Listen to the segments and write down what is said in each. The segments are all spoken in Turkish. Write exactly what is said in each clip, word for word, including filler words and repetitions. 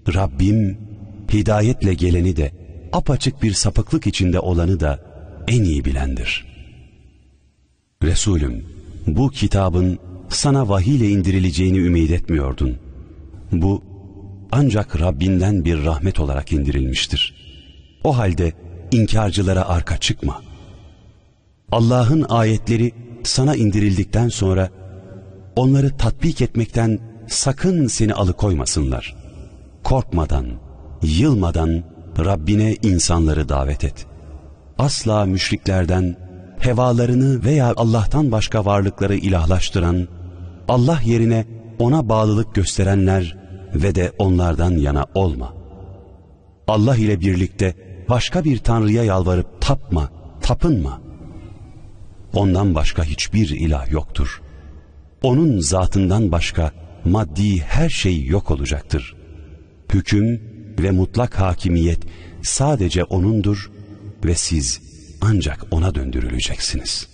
Rabbim hidayetle geleni de apaçık bir sapıklık içinde olanı da en iyi bilendir. Resulüm, bu kitabın sana vahiy ile indirileceğini ümit etmiyordun. Bu ancak Rabbinden bir rahmet olarak indirilmiştir. O halde inkarcılara arka çıkma. Allah'ın ayetleri sana indirildikten sonra onları tatbik etmekten sakın seni alıkoymasınlar. Korkmadan, yılmadan Rabbine insanları davet et. Asla müşriklerden, hevalarını veya Allah'tan başka varlıkları ilahlaştıran, Allah yerine ona bağlılık gösterenler ve de onlardan yana olma. Allah ile birlikte başka bir tanrıya yalvarıp tapma, tapınma. Ondan başka hiçbir ilah yoktur. Onun zatından başka maddi her şey yok olacaktır. Hüküm ve mutlak hakimiyet sadece O'nundur ve siz ancak O'na döndürüleceksiniz.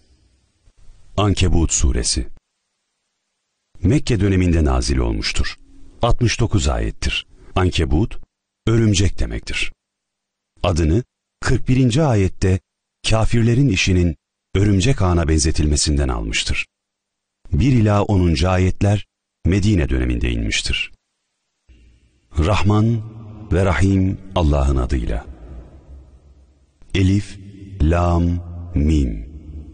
Ankebut Suresi Mekke döneminde nazil olmuştur. altmış dokuz ayettir. Ankebut, örümcek demektir. Adını kırk birinci ayette kafirlerin işinin örümcek ağına benzetilmesinden almıştır. bir ila onuncu ayetler Medine döneminde inmiştir. Rahman ve Rahim Allah'ın adıyla. Elif, Lam, Mim.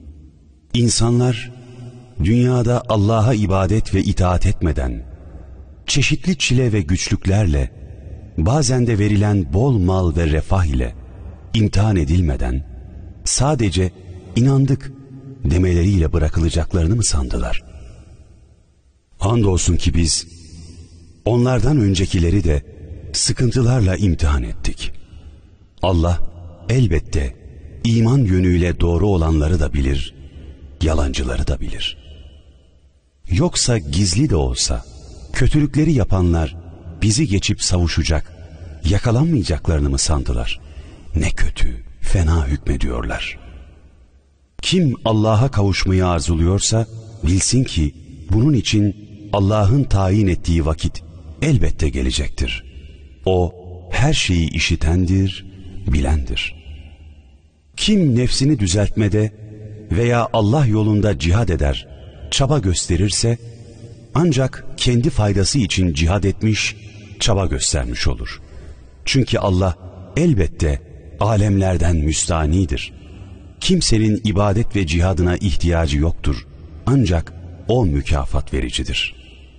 İnsanlar dünyada Allah'a ibadet ve itaat etmeden, çeşitli çile ve güçlüklerle, bazen de verilen bol mal ve refah ile imtihan edilmeden, sadece inandık demeleriyle bırakılacaklarını mı sandılar? Andolsun ki biz, onlardan öncekileri de sıkıntılarla imtihan ettik. Allah elbette iman yönüyle doğru olanları da bilir, yalancıları da bilir. Yoksa gizli de olsa, kötülükleri yapanlar bizi geçip savuşacak, yakalanmayacaklarını mı sandılar? Ne kötü, fena hükmediyorlar. Kim Allah'a kavuşmayı arzuluyorsa, bilsin ki bunun için Allah'ın tayin ettiği vakit elbette gelecektir. O her şeyi işitendir, bilendir. Kim nefsini düzeltmede veya Allah yolunda cihad eder, çaba gösterirse, ancak kendi faydası için cihad etmiş, çaba göstermiş olur. Çünkü Allah elbette alemlerden müstanidir. Kimsenin ibadet ve cihadına ihtiyacı yoktur. Ancak O mükafat vericidir.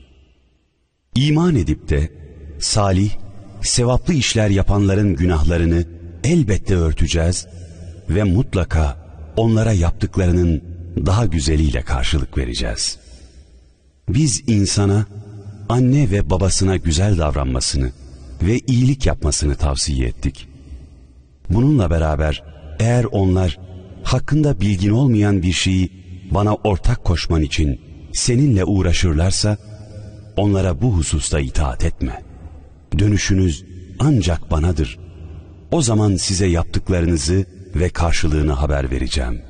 İman edip de salih, sevaplı işler yapanların günahlarını elbette örteceğiz ve mutlaka onlara yaptıklarının daha güzeliyle karşılık vereceğiz. Biz insana anne ve babasına güzel davranmasını ve iyilik yapmasını tavsiye ettik. Bununla beraber eğer onlar hakkında bilgin olmayan bir şeyi bana ortak koşman için seninle uğraşırlarsa onlara bu hususta itaat etme. Dönüşünüz ancak banadır. O zaman size yaptıklarınızı ve karşılığını haber vereceğim.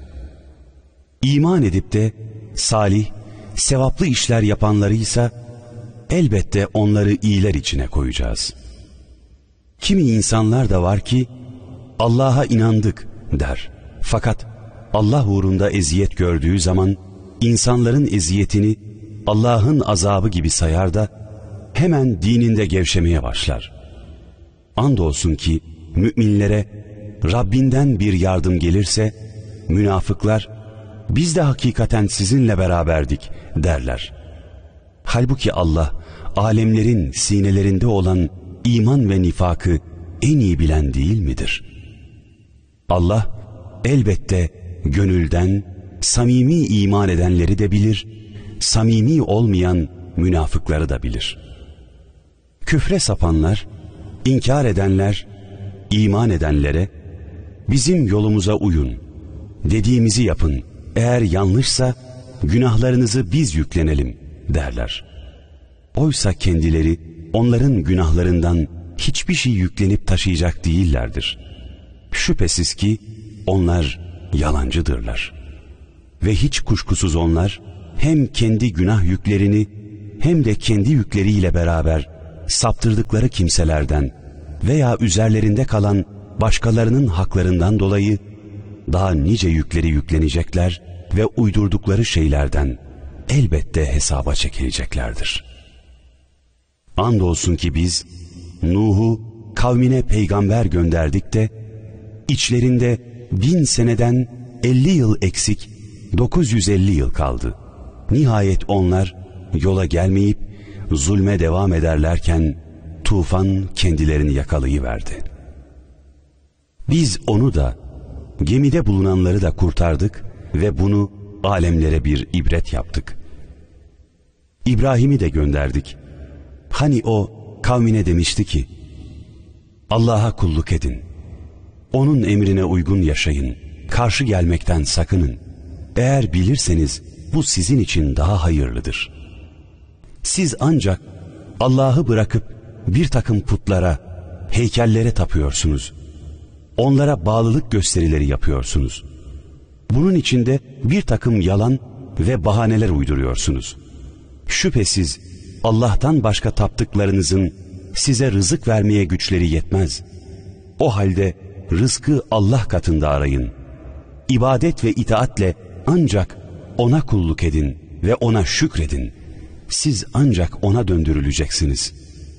İman edip de salih, sevaplı işler yapanlarıysa elbette onları iyiler içine koyacağız. Kimi insanlar da var ki Allah'a inandık der. Fakat Allah uğrunda eziyet gördüğü zaman insanların eziyetini Allah'ın azabı gibi sayar da hemen dininde gevşemeye başlar. Andolsun ki müminlere Rabbinden bir yardım gelirse münafıklar biz de hakikaten sizinle beraberdik derler. Halbuki Allah alemlerin sinelerinde olan iman ve nifakı en iyi bilen değil midir? Allah elbette gönülden samimi iman edenleri de bilir, samimi olmayan münafıkları da bilir. Küfre sapanlar, inkar edenler, iman edenlere bizim yolumuza uyun, dediğimizi yapın, eğer yanlışsa günahlarınızı biz yüklenelim derler. Oysa kendileri onların günahlarından hiçbir şey yüklenip taşıyacak değillerdir. Şüphesiz ki onlar yalancıdırlar. Ve hiç kuşkusuz onlar hem kendi günah yüklerini hem de kendi yükleriyle beraber saptırdıkları kimselerden veya üzerlerinde kalan başkalarının haklarından dolayı daha nice yükleri yüklenecekler ve uydurdukları şeylerden elbette hesaba çekileceklerdir. Andolsun ki biz Nuh'u kavmine peygamber gönderdik de içlerinde bin seneden elli yıl eksik dokuz yüz elli yıl kaldı. Nihayet onlar yola gelmeyip zulme devam ederlerken tufan kendilerini yakalayıverdi. Biz onu da gemide bulunanları da kurtardık ve bunu alemlere bir ibret yaptık. İbrahim'i de gönderdik. Hani o kavmine demişti ki, Allah'a kulluk edin, onun emrine uygun yaşayın, karşı gelmekten sakının. Eğer bilirseniz bu sizin için daha hayırlıdır. Siz ancak Allah'ı bırakıp bir takım putlara, heykellere tapıyorsunuz. Onlara bağlılık gösterileri yapıyorsunuz. Bunun içinde bir takım yalan ve bahaneler uyduruyorsunuz. Şüphesiz Allah'tan başka taptıklarınızın size rızık vermeye güçleri yetmez. O halde rızkı Allah katında arayın. İbadet ve itaatle ancak ona kulluk edin ve ona şükredin. Siz ancak ona döndürüleceksiniz.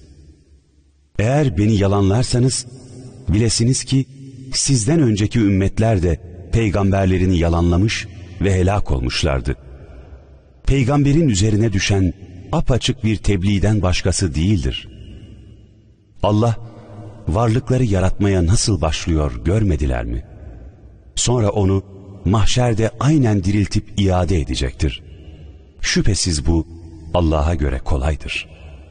Eğer beni yalanlarsanız bilesiniz ki sizden önceki ümmetler de peygamberlerini yalanlamış ve helak olmuşlardı. Peygamberin üzerine düşen apaçık bir tebliğden başkası değildir. Allah varlıkları yaratmaya nasıl başlıyor görmediler mi? Sonra onu mahşerde aynen diriltip iade edecektir. Şüphesiz bu Allah'a göre kolaydır.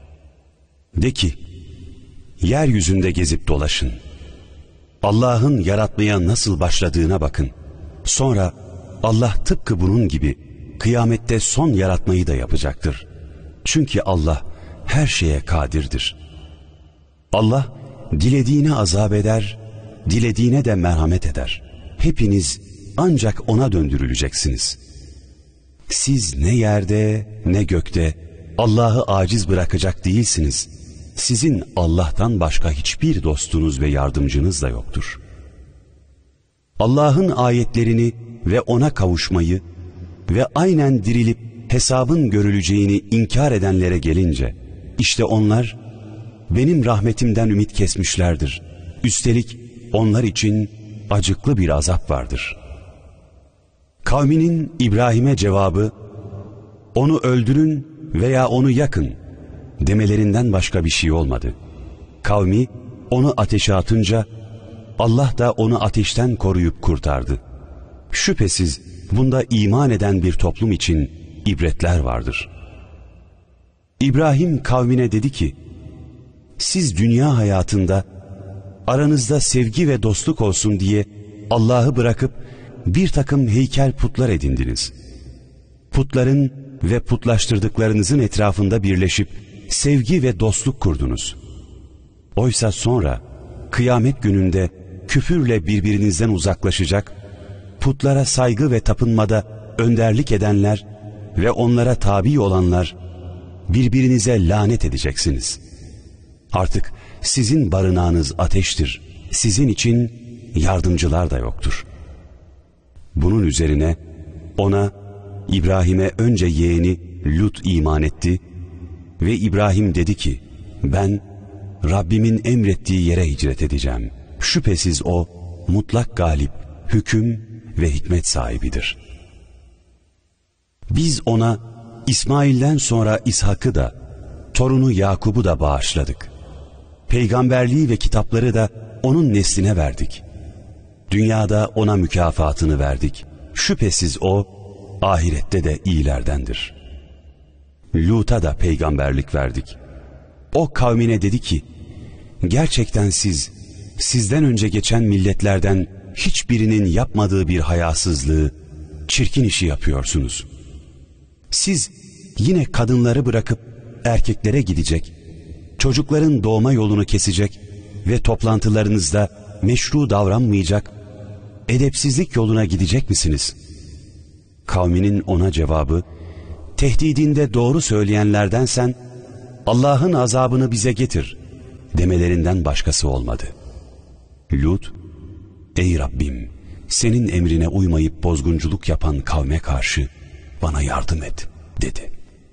De ki, yeryüzünde gezip dolaşın. Allah'ın yaratmaya nasıl başladığına bakın. Sonra Allah tıpkı bunun gibi kıyamette son yaratmayı da yapacaktır. Çünkü Allah her şeye kadirdir. Allah dilediğine azap eder, dilediğine de merhamet eder. Hepiniz ancak ona döndürüleceksiniz. Siz ne yerde ne gökte Allah'ı aciz bırakacak değilsiniz. Sizin Allah'tan başka hiçbir dostunuz ve yardımcınız da yoktur. Allah'ın ayetlerini ve ona kavuşmayı ve aynen dirilip hesabın görüleceğini inkar edenlere gelince, işte onlar benim rahmetimden ümit kesmişlerdir. Üstelik onlar için acıklı bir azap vardır. Kavminin İbrahim'e cevabı, onu öldürün veya onu yakın demelerinden başka bir şey olmadı. Kavmi onu ateşe atınca Allah da onu ateşten koruyup kurtardı. Şüphesiz bunda iman eden bir toplum için ibretler vardır. İbrahim kavmine dedi ki, siz dünya hayatında aranızda sevgi ve dostluk olsun diye Allah'ı bırakıp bir takım heykel putlar edindiniz. Putların ve putlaştırdıklarınızın etrafında birleşip sevgi ve dostluk kurdunuz. Oysa sonra kıyamet gününde küfürle birbirinizden uzaklaşacak, putlara saygı ve tapınmada önderlik edenler ve onlara tabi olanlar birbirinize lanet edeceksiniz. Artık sizin barınağınız ateştir. Sizin için yardımcılar da yoktur. Bunun üzerine ona, İbrahim'e önce yeğeni Lut iman etti ve İbrahim dedi ki, ben Rabbimin emrettiği yere hicret edeceğim. Şüphesiz o mutlak galip, hüküm ve hikmet sahibidir. Biz ona İsmail'den sonra İshak'ı da, torunu Yakub'u da bağışladık. Peygamberliği ve kitapları da onun nesline verdik. Dünyada ona mükafatını verdik. Şüphesiz o, ahirette de iyilerdendir. Lut'a da peygamberlik verdik. O kavmine dedi ki, gerçekten siz, sizden önce geçen milletlerden hiçbirinin yapmadığı bir hayasızlığı, çirkin işi yapıyorsunuz. Siz yine kadınları bırakıp erkeklere gidecek, çocukların doğma yolunu kesecek ve toplantılarınızda meşru davranmayacak, edepsizlik yoluna gidecek misiniz? Kavminin ona cevabı, tehdidinde doğru söyleyenlerdensen Allah'ın azabını bize getir demelerinden başkası olmadı. Lut, ey Rabbim, senin emrine uymayıp bozgunculuk yapan kavme karşı bana yardım et dedi.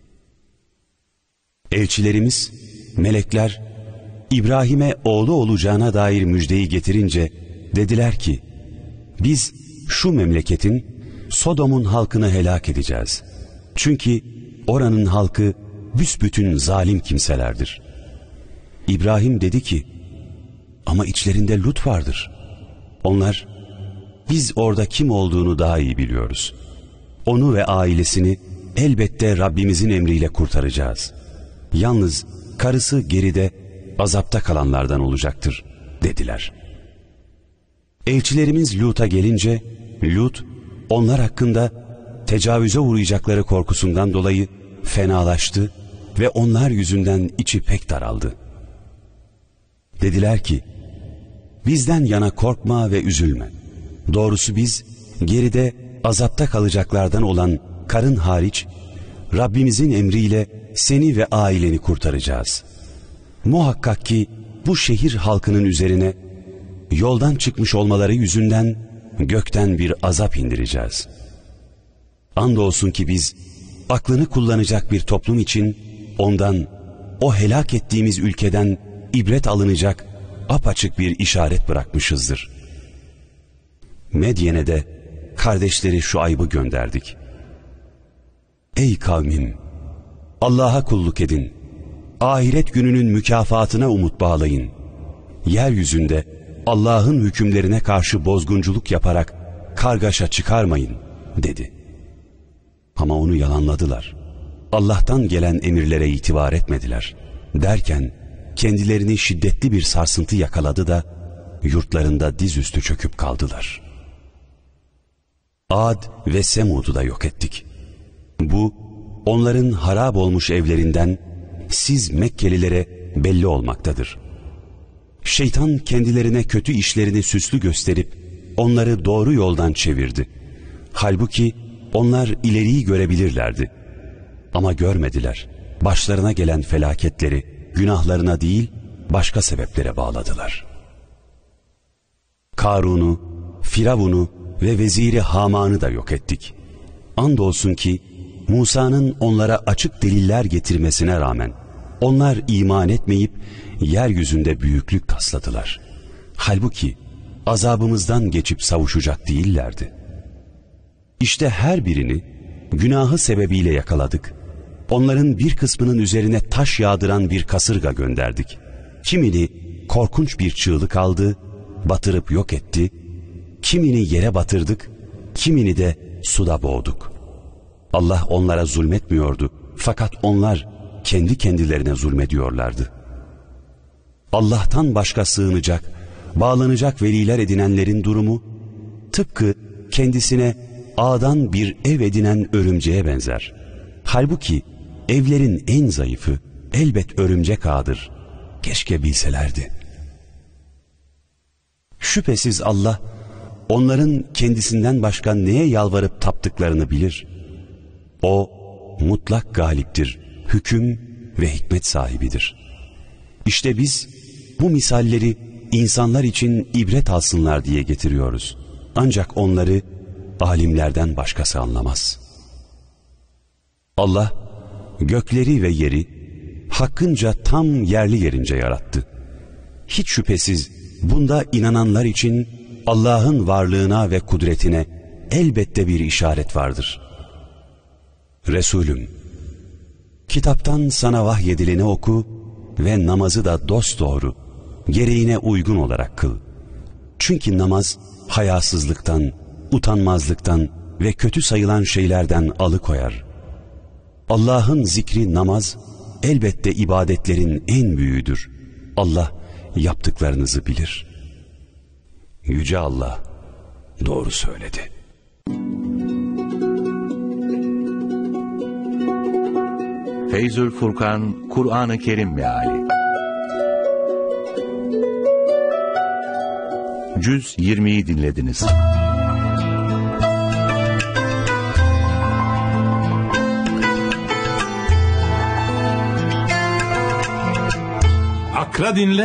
Elçilerimiz, melekler, İbrahim'e oğlu olacağına dair müjdeyi getirince dediler ki, biz şu memleketin, Sodom'un halkını helak edeceğiz. Çünkü oranın halkı büsbütün zalim kimselerdir. İbrahim dedi ki, ama içlerinde Lut vardır. Onlar, biz orada kim olduğunu daha iyi biliyoruz. Onu ve ailesini elbette Rabbimizin emriyle kurtaracağız. Yalnız karısı geride azapta kalanlardan olacaktır dediler. Elçilerimiz Lut'a gelince, Lut onlar hakkında tecavüze uğrayacakları korkusundan dolayı fenalaştı ve onlar yüzünden içi pek daraldı. Dediler ki, bizden yana korkma ve üzülme. Doğrusu biz geride azapta kalacaklardan olan karın hariç Rabbimizin emriyle seni ve aileni kurtaracağız. Muhakkak ki bu şehir halkının üzerine yoldan çıkmış olmaları yüzünden gökten bir azap indireceğiz. Andolsun ki biz aklını kullanacak bir toplum için ondan, o helak ettiğimiz ülkeden ibret alınacak apaçık bir işaret bırakmışızdır. Medyen'e de kardeşleri Şuayb'ı gönderdik. Ey kavmim! Allah'a kulluk edin. Ahiret gününün mükafatına umut bağlayın. Yeryüzünde Allah'ın hükümlerine karşı bozgunculuk yaparak kargaşa çıkarmayın dedi. Ama onu yalanladılar. Allah'tan gelen emirlere itibar etmediler. Derken kendilerini şiddetli bir sarsıntı yakaladı da yurtlarında dizüstü çöküp kaldılar. Ad ve Semud'u da yok ettik. Bu onların harap olmuş evlerinden siz Mekkelilere belli olmaktadır. Şeytan kendilerine kötü işlerini süslü gösterip onları doğru yoldan çevirdi. Halbuki onlar ileriyi görebilirlerdi. Ama görmediler. Başlarına gelen felaketleri günahlarına değil başka sebeplere bağladılar. Karun'u, Firavun'u ve veziri Haman'ı da yok ettik. Andolsun ki Musa'nın onlara açık deliller getirmesine rağmen onlar iman etmeyip yeryüzünde büyüklük tasladılar. Halbuki azabımızdan geçip savuşacak değillerdi. İşte her birini günahı sebebiyle yakaladık. Onların bir kısmının üzerine taş yağdıran bir kasırga gönderdik. Kimini korkunç bir çığlık aldı, batırıp yok etti. Kimini yere batırdık, kimini de suda boğduk. Allah onlara zulmetmiyordu, fakat onlar kendi kendilerine zulmediyorlardı. Allah'tan başka sığınacak, bağlanacak veliler edinenlerin durumu, tıpkı kendisine ağdan bir ev edinen örümceğe benzer. Halbuki evlerin en zayıfı elbet örümcek ağıdır. Keşke bilselerdi. Şüphesiz Allah, onların kendisinden başka neye yalvarıp taptıklarını bilir. O, mutlak galiptir, hüküm ve hikmet sahibidir. İşte biz bu misalleri insanlar için ibret alsınlar diye getiriyoruz. Ancak onları alimlerden başkası anlamaz. Allah gökleri ve yeri hakkınca tam yerli yerince yarattı. Hiç şüphesiz bunda inananlar için Allah'ın varlığına ve kudretine elbette bir işaret vardır. Resulüm, kitaptan sana vahyedileni oku ve namazı da dosdoğru, gereğine uygun olarak kıl. Çünkü namaz hayasızlıktan, utanmazlıktan ve kötü sayılan şeylerden alıkoyar. Allah'ın zikri namaz elbette ibadetlerin en büyüğüdür. Allah yaptıklarınızı bilir. Yüce Allah doğru söyledi. Feyzül Furkan Kur'an-ı Kerim Meali Cüz yirmiyi dinlediniz. Akra dinle.